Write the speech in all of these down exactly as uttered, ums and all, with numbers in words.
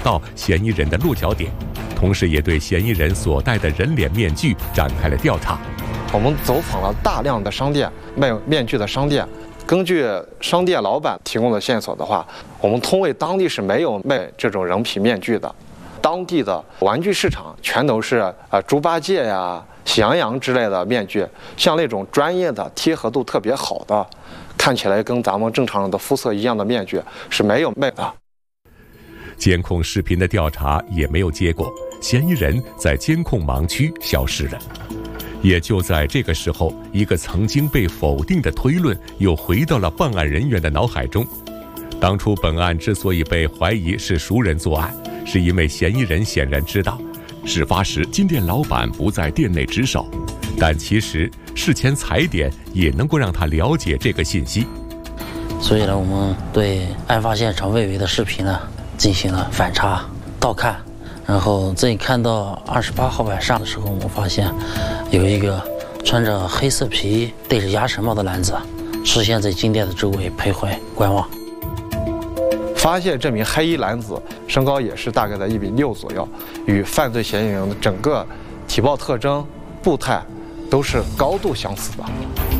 到嫌疑人的落脚点，同时也对嫌疑人所戴的人脸面具展开了调查。 我们走访了大量的商店，卖面具的商店。根据商店老板提供的线索的话，我们通卫当地是没有卖这种人皮面具的。当地的玩具市场全都是呃猪八戒呀、喜羊羊之类的面具，像那种专业的、贴合度特别好的，看起来跟咱们正常人的肤色一样的面具是没有卖的。 监控视频的调查也没有结果，嫌疑人在监控盲区消失了。也就在这个时候，一个曾经被否定的推论又回到了办案人员的脑海中。当初本案之所以被怀疑是熟人作案，是因为嫌疑人显然知道事发时金店老板不在店内值守，但其实事前踩点也能够让他了解这个信息。 所以呢，我们对案发现场外围的视频呢进行了反查倒看，然后在看到二十八号晚上的时候，我们发现有一个穿着黑色皮戴着鸭舌帽的男子出现在金店的周围徘徊观望。 发现这名黑衣男子身高也是大概在一米六左右，与犯罪嫌疑人的整个体貌特征、步态都是高度相似的。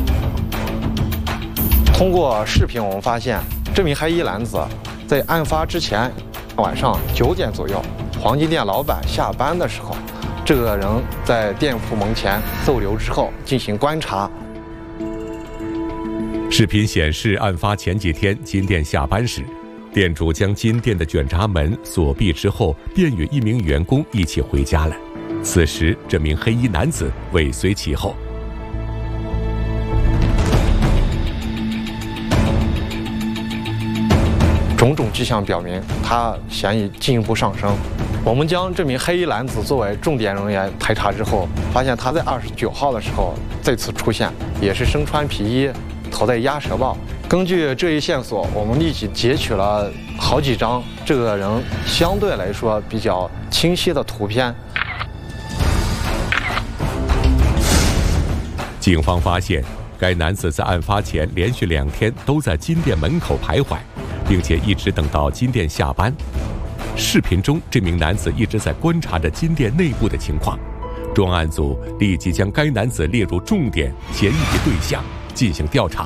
通过视频，我们发现这名黑衣男子在案发之前晚上九点左右，黄金店老板下班的时候，这个人在店铺门前逗留之后进行观察。 视频显示，案发前几天金店下班时，店主将金店的卷闸门锁闭之后，便与一名员工一起回家了。此时，这名黑衣男子尾随其后。 种种迹象表明，他嫌疑进一步上升。我们将这名黑衣男子作为重点人员排查之后，发现他在二十九号的时候再次出现，也是身穿皮衣，头戴鸭舌帽。根据这一线索，我们立即截取了好几张这个人相对来说比较清晰的图片。 警方发现，该男子在案发前连续两天都在金店门口徘徊，并且一直等到金店下班。视频中，这名男子一直在观察着金店内部的情况。专案组立即将该男子列入重点嫌疑对象进行调查。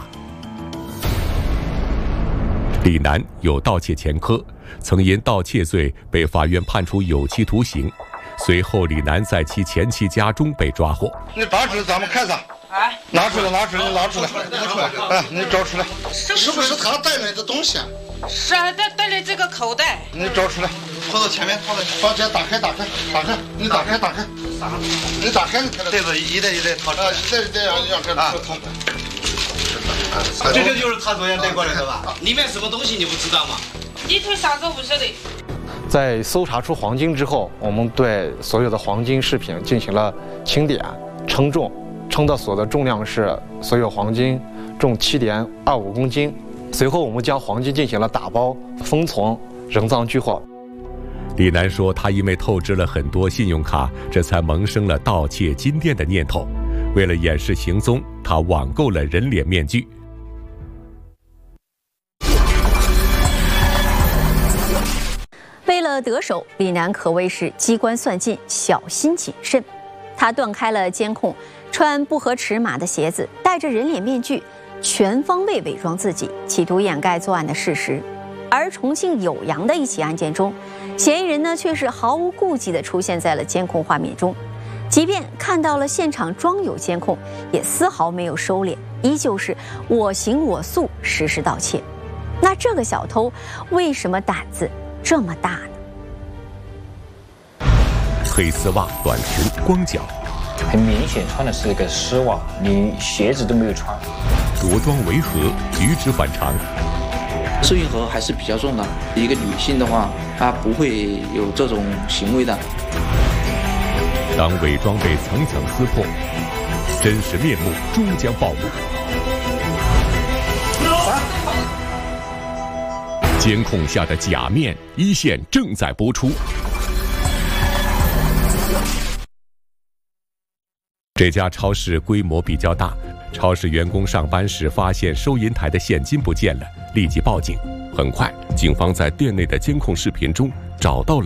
李楠有盗窃前科，曾因盗窃罪被法院判处有期徒刑。随后，李楠在其前妻家中被抓获。 你把纸咱们看看，哎，拿出来，拿出来，拿出来，拿出来，哎，你找出来，是不是他带来的东西啊？ 是啊，带带来这个口袋。 你找出来，拖到前面，拖到把钱打开，打开，打开，你打开，打开，你打开， 对子一袋一袋掏出来， 一袋一袋让让开啊，掏。 这个就是他昨天带过来的吧？里面什么东西你不知道吗？ 一推啥都不是的。 在搜查出黄金之后，我们对所有的黄金饰品进行了清点、称重，称的所的重量是所有黄金重七点二五公斤。随后，我们将黄金进行了打包、封存、人赃俱获。 李楠说，他因为透支了很多信用卡，这才萌生了盗窃金店的念头。为了掩饰行踪，他网购了人脸面具。 为了得手，李楠可谓是机关算尽，小心谨慎。他断开了监控，穿不合尺码的鞋子，戴着人脸面具，全方位伪装自己，企图掩盖作案的事实。而重庆酉阳的一起案件中，嫌疑人呢却是毫无顾忌地出现在了监控画面中。即便看到了现场装有监控，也丝毫没有收敛，依旧是我行我素，实施盗窃。那这个小偷为什么胆子这么大呢？ 黑丝袜、短裙、光脚， 很明显穿的是一个丝袜，你鞋子都没有穿。 着装违和，举止反常。 受孕盒还是比较重的，一个女性的话，她不会有这种行为的。 当伪装被层层撕破，真实面目终将暴露。监控下的假面，一线正在播出。这家超市规模比较大，超市员工上班时发现收银台的现金不见了，立即报警。很快，警方在店内的监控视频中找到了